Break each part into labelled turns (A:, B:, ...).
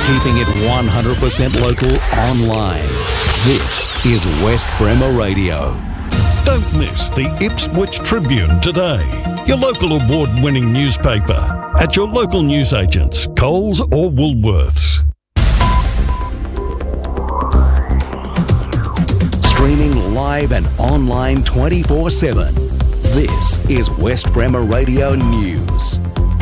A: keeping it 100% local online. This is West Bremer Radio.
B: Don't miss the Ipswich Tribune today, your local award-winning newspaper, at your local newsagents, Coles or Woolworths.
A: Streaming live and online 24/7. This is West Bremer Radio News.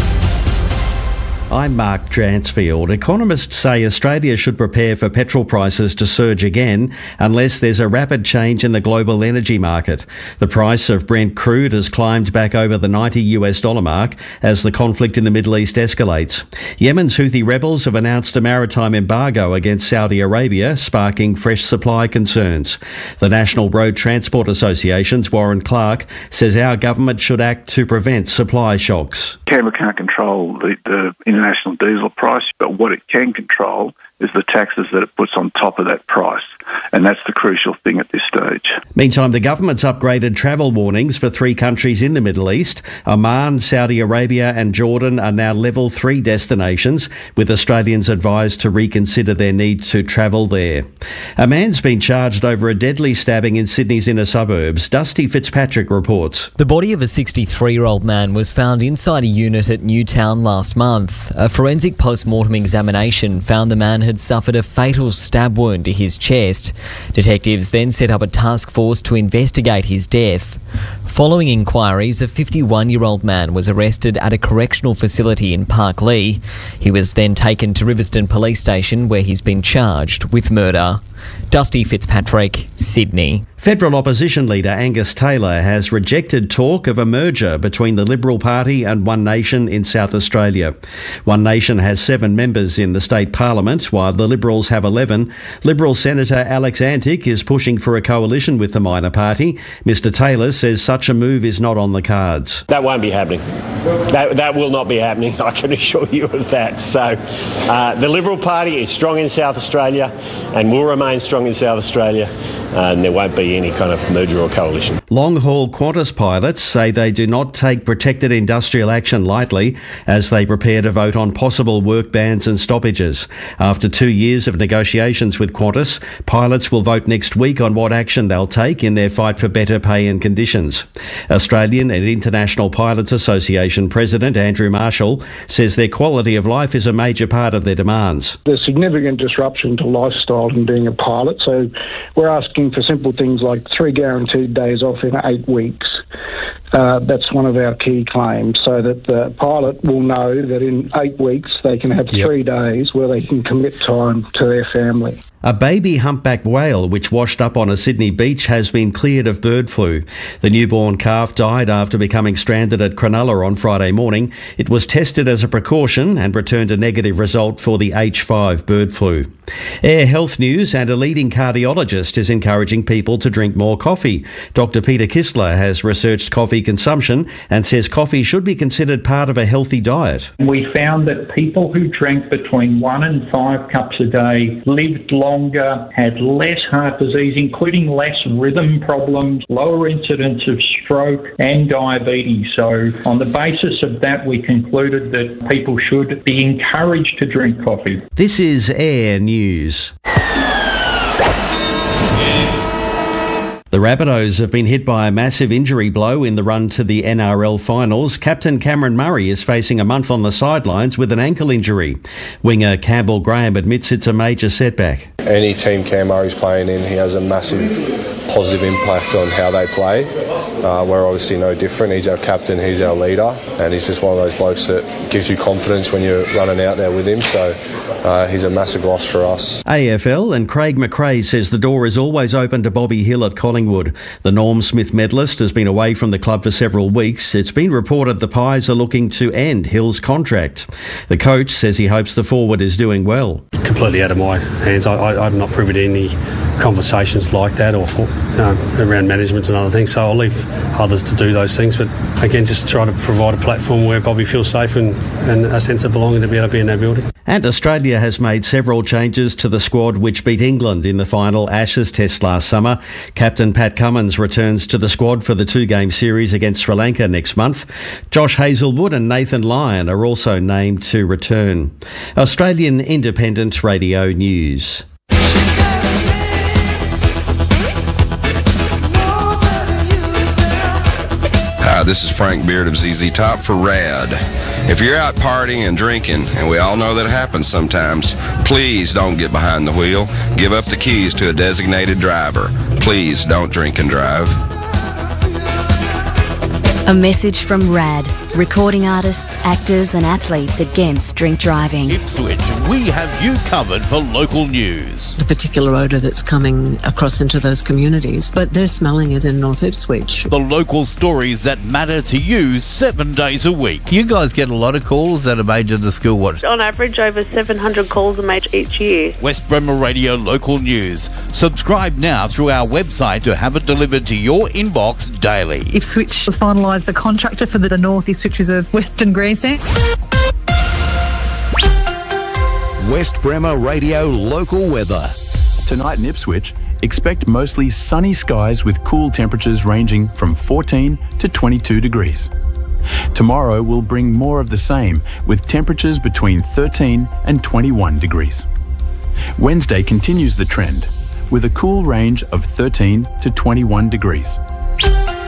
C: I'm Mark Dransfield. Economists say Australia should prepare for petrol prices to surge again unless there's a rapid change in the global energy market. The price of Brent crude has climbed back over the $90 mark as the conflict in the Middle East escalates. Yemen's Houthi rebels have announced a maritime embargo against Saudi Arabia, sparking fresh supply concerns. The National Road Transport Association's Warren Clark says our government should act to prevent supply shocks.
D: Canberra can't control the international diesel price, but what it can control is the taxes that it puts on top of that price. And that's the crucial thing at this stage.
C: Meantime, the government's upgraded travel warnings for 3 countries in the Middle East. Oman, Saudi Arabia and Jordan are now level 3 destinations, with Australians advised to reconsider their need to travel there. A man's been charged over a deadly stabbing in Sydney's inner suburbs. Dusty Fitzpatrick reports.
E: The body of a 63-year-old man was found inside a unit at Newtown last month. A forensic post-mortem examination found the man had suffered a fatal stab wound to his chest. Detectives then set up a task force to investigate his death. Following inquiries, a 51-year-old man was arrested at a correctional facility in Parklea. He was then taken to Riverstone Police Station, where he's been charged with murder. Dusty Fitzpatrick, Sydney.
C: Federal opposition leader Angus Taylor has rejected talk of a merger between the Liberal Party and One Nation in South Australia. One Nation has 7 members in the state parliament, while the Liberals have 11. Liberal Senator Alex Antic is pushing for a coalition with the minor party. Mr Taylor says such a move is not on the cards.
F: That won't be happening. That will not be happening, I can assure you of that. So the Liberal Party is strong in South Australia and will remain strong in South Australia, and there won't be any kind of merger or coalition.
C: Long-haul Qantas pilots say they do not take protected industrial action lightly as they prepare to vote on possible work bans and stoppages. After 2 years of negotiations with Qantas, pilots will vote next week on what action they'll take in their fight for better pay and conditions. Australian and International Pilots Association President Andrew Marshall says their quality of life is a major part of their demands.
G: There's significant disruption to lifestyle in being a pilot, so we're asking for simple things like 3 guaranteed days off in 8 weeks. That's one of our key claims, so that the pilot will know that in 8 weeks they can have 3 days where they can commit time to their family.
C: A baby humpback whale which washed up on a Sydney beach has been cleared of bird flu. The newborn calf died after becoming stranded at Cronulla on Friday morning. It was tested as a precaution and returned a negative result for the H5 bird flu. Air Health News and a leading cardiologist is encouraging people to drink more coffee. Dr Peter Kistler has researched coffee consumption and says coffee should be considered part of a healthy diet.
H: We found that people who drank between 1 and 5 cups a day lived longer, had less heart disease, including less rhythm problems, lower incidence of stroke and diabetes. So on the basis of that, we concluded that people should be encouraged to drink coffee.
C: This is Air News. The Rabbitohs have been hit by a massive injury blow in the run to the NRL finals. Captain Cameron Murray is facing a month on the sidelines with an ankle injury. Winger Campbell Graham admits it's a major setback.
I: Any team Cam Murray's playing in, he has a massive positive impact on how they play. We're obviously no different. He's our captain, he's our leader, and he's just one of those blokes that gives you confidence when you're running out there with him. So he's a massive loss for us.
C: AFL and Craig McRae says the door is always open to Bobby Hill at Collingwood. The Norm Smith medalist has been away from the club for several weeks. It's been reported the Pies are looking to end Hill's contract. The coach says he hopes the forward is doing well.
J: Completely out of my hands. I'm not privy to any conversations like that or around management and other things. So I'll leave others to do those things. But again, just try to provide a platform where Bobby feels safe and a sense of belonging to be able to be in that building.
C: And Australia has made several changes to the squad which beat England in the final Ashes test last summer. Captain Pat Cummins returns to the squad for the 2-game series against Sri Lanka next month. Josh Hazlewood and Nathan Lyon are also named to return. Australian Independent Radio News.
K: Hi, this is Frank Beard of ZZ Top for RAD. If you're out partying and drinking, and we all know that happens sometimes, please don't get behind the wheel. Give up the keys to a designated driver. Please don't drink and drive.
L: A message from RAD, recording artists, actors and athletes against drink driving.
M: Ipswich, we have you covered for local news.
N: The particular odour that's coming across into those communities, but they're smelling it in North Ipswich.
M: The local stories that matter to you 7 days a week.
O: You guys get a lot of calls that are made to the school watch.
P: On average, over 700 calls are made each year.
M: West Bremer Radio Local News. Subscribe now through our website to have it delivered to your inbox daily.
Q: Ipswich has finalised the contractor for the North Ipswich Reserve Western Grandstand.
A: West Bremer Radio Local Weather.
R: Tonight in Ipswich, expect mostly sunny skies with cool temperatures ranging from 14 to 22 degrees. Tomorrow will bring more of the same, with temperatures between 13 and 21 degrees. Wednesday continues the trend, with a cool range of 13 to 21 degrees.